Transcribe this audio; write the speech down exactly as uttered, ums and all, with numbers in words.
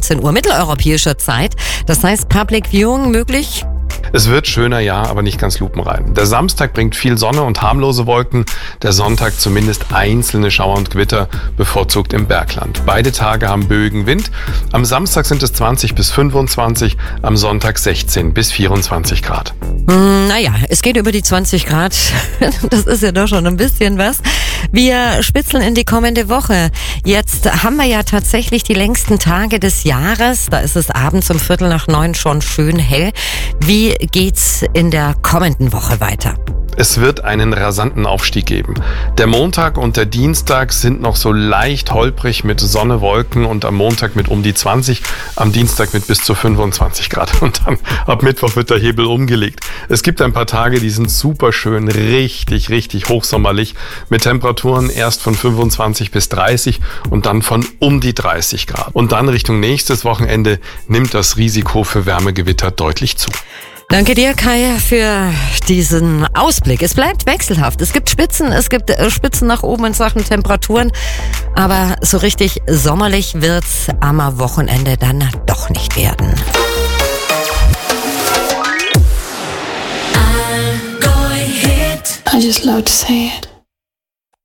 neunzehn Uhr mitteleuropäischer Zeit. Das heißt, Public Viewing möglich? Es wird schöner, ja, aber nicht ganz lupenrein. Der Samstag bringt viel Sonne und harmlose Wolken. Der Sonntag zumindest einzelne Schauer und Gewitter, bevorzugt im Bergland. Beide Tage haben böigen Wind. Am Samstag sind es zwanzig bis fünfundzwanzig, am Sonntag sechzehn bis vierundzwanzig Grad. Hm, naja, es geht über die zwanzig Grad. Das ist ja doch schon ein bisschen was. Wir spitzeln in die kommende Woche. Jetzt haben wir ja tatsächlich die längsten Tage des Jahres. Da ist es abends um Viertel nach neun schon schön hell. Wie geht's in der kommenden Woche weiter? Es wird einen rasanten Aufstieg geben. Der Montag und der Dienstag sind noch so leicht holprig mit Sonne, Wolken und am Montag mit um die zwanzig, am Dienstag mit bis zu fünfundzwanzig Grad. Und dann ab Mittwoch wird der Hebel umgelegt. Es gibt ein paar Tage, die sind super schön, richtig, richtig hochsommerlich mit Temperaturen erst von fünfundzwanzig bis dreißig und dann von um die dreißig Grad. Und dann Richtung nächstes Wochenende nimmt das Risiko für Wärmegewitter deutlich zu. Danke dir, Kai, für diesen Ausblick. Es bleibt wechselhaft. Es gibt Spitzen, es gibt äh, Spitzen nach oben in Sachen Temperaturen. Aber so richtig sommerlich wird's am Wochenende dann doch nicht werden. I just love to say it.